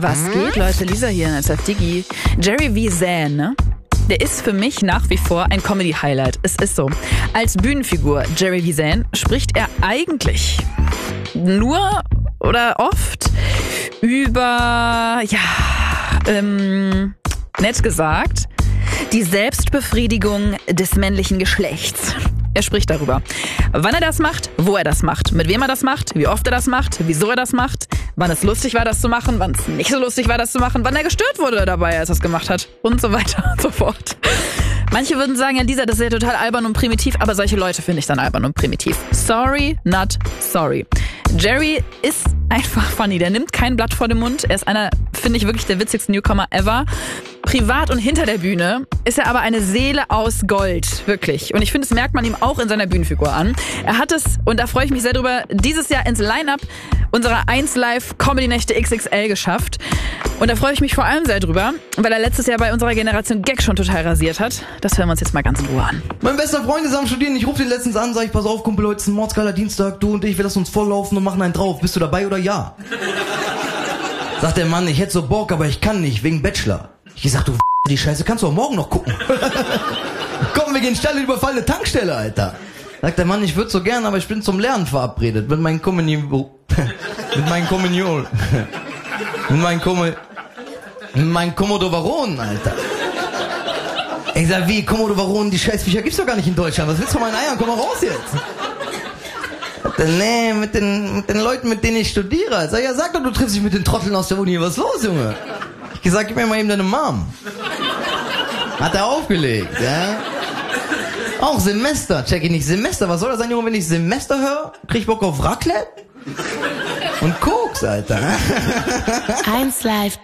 Was geht, Leute? Lisa hier in SF Digi. Jerry Visan, ne? Der ist für mich nach wie vor ein Comedy-Highlight. Es ist so. Als Bühnenfigur Jerry Visan spricht er eigentlich nur oder oft über, nett gesagt, die Selbstbefriedigung des männlichen Geschlechts. Er spricht darüber, wann er das macht, wo er das macht, mit wem er das macht, wie oft er das macht, wieso er das macht, wann es lustig war, das zu machen, wann es nicht so lustig war, das zu machen, wann er gestört wurde dabei, als er es gemacht hat und so weiter und so fort. Manche würden sagen, ja, Lisa, das ist ja total albern und primitiv, aber solche Leute finde ich dann albern und primitiv. Sorry, not sorry. Jerry ist einfach funny. Der nimmt kein Blatt vor den Mund. Er ist einer, finde ich, wirklich der witzigsten Newcomer ever. Privat und hinter der Bühne ist er aber eine Seele aus Gold, wirklich. Und ich finde, das merkt man ihm auch in seiner Bühnenfigur an. Er hat es, und da freue ich mich sehr drüber, dieses Jahr ins Line-Up unserer 1Live Comedy-Nächte XXL geschafft. Und da freue ich mich vor allem sehr drüber, weil er letztes Jahr bei unserer Generation Gag schon total rasiert hat. Das hören wir uns jetzt mal ganz in Ruhe an. Mein bester Freund ist am Studieren, ich rufe den letztens an, sag ich, pass auf, Kumpel, heute ist ein mordsgeiler Dienstag, du und ich, wir lassen uns volllaufen und machen einen drauf. Bist du dabei oder ja? Sagt der Mann, ich hätte so Bock, aber ich kann nicht, wegen Bachelor. Ich sag, du die Scheiße, kannst du auch morgen noch gucken. Komm, wir gehen schnell in überfallene Tankstelle, Alter. Sagt der Mann, ich würde so gern, aber ich bin zum Lernen verabredet. Mit meinem Kommunion. Mit meinem Komodowaron, Alter. Ich sag, wie, Komodowaron, die Scheißviecher gibt's doch gar nicht in Deutschland. Was willst du von meinen Eiern? Komm mal raus jetzt. Nee, mit den Leuten, mit denen ich studiere. Sag, ja, sag doch, du triffst dich mit den Trotteln aus der Uni. Was ist los, Junge? Ich gesagt, gib mir mal eben deine Mom. Hat er aufgelegt, ja? Auch Semester, check ich nicht. Semester, was soll das sein, Junge, wenn ich Semester höre? Krieg ich Bock auf Raclette? Und Koks, Alter. 1Live